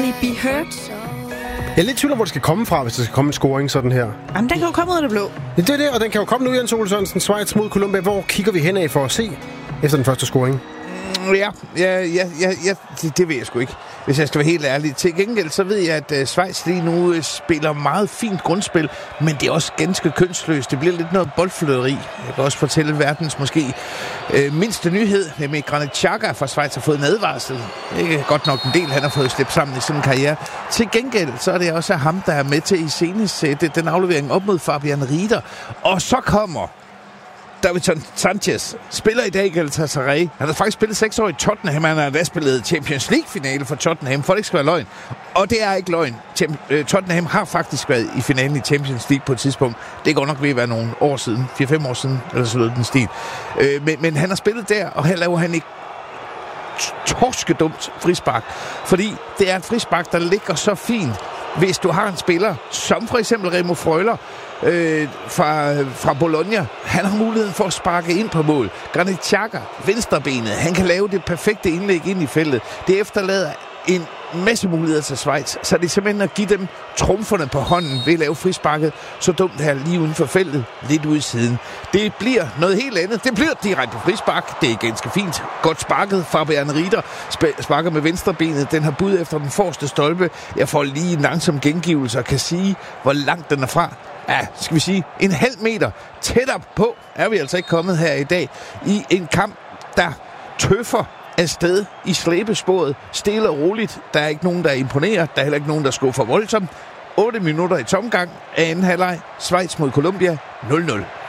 Be Hurt. Jeg er lidt i tvivl om, hvor det skal komme fra, hvis der skal komme en scoring sådan her. Jamen, den kan jo komme ud af det blå. Det er det, og den kan jo komme nu, Jens Ole Sørensen. Schweiz mod Colombia. Hvor kigger vi henad for at se efter den første scoring? Ja, det ved jeg sgu ikke, hvis jeg skal være helt ærlig. Til gengæld så ved jeg, at Schweiz lige nu spiller meget fint grundspil, men det er også ganske kønsløst. Det bliver lidt noget boldfløderi. Jeg kan også fortælle verdens måske mindste nyhed, nemlig Granit Xhaka fra Schweiz har fået en advarsel. Ikke godt nok en del, han har fået slæbt sammen i sin karriere. Til gengæld så er det også ham, der er med til i iscenesætte den aflevering op mod Fabian Rieder. Og så kommer Davinson Sanchez, spiller i dag i Galatasaray. Han har faktisk spillet 6 år i Tottenham. Han har da spillet Champions League-finale for Tottenham, for det ikke skal være løgn. Og det er ikke løgn. Tottenham har faktisk været i finalen i Champions League på et tidspunkt. Det går nok ved at være nogle år siden. 4-5 år siden, eller så lød den stil. Men han har spillet der, og her laver han ikke torskedumt frispark. Fordi det er et frispark, der ligger så fint, hvis du har en spiller, som for eksempel Remo Freuler, fra Bologna. Han har muligheden for at sparke ind på mål. Granit Xhaka, venstrebenet, han kan lave det perfekte indlæg ind i feltet. Det efterlader en masse muligheder til Schweiz, så det er simpelthen at give dem trumferne på hånden ved at lave frisparket så dumt her lige uden for feltet, lidt ude i siden. Det bliver noget helt andet. Det bliver direkte frispark. Det er ganske fint. Godt sparket. Fabian Rieder sparker med venstrebenet. Den har bud efter den forreste stolpe. Jeg får lige en langsom gengivelse og kan sige, hvor langt den er fra. Ja, skal vi sige, en halv meter tættere på er vi altså ikke kommet her i dag i en kamp, der tøffer afsted i slæbesporet, stille og roligt. Der er ikke nogen, der imponerer. Der er heller ikke nogen, der skuffer voldsomt. 8 minutter i tomgang af anden halvleg. Schweiz mod Colombia 0-0.